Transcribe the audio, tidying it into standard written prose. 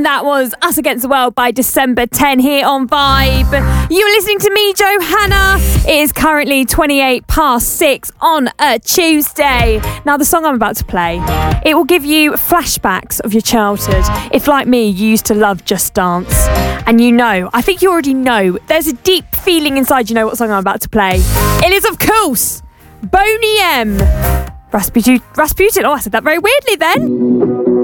And that was Us Against the World by December 10 here on Vibe. You're listening to me, Johanna. It is currently 6:28 on a Tuesday. Now, the song I'm about to play, it will give you flashbacks of your childhood. If, like me, you used to love Just Dance. And I think you already know, there's a deep feeling inside you know what song I'm about to play. It is, of course, Boney M. Rasputin. Oh, I said that very weirdly then.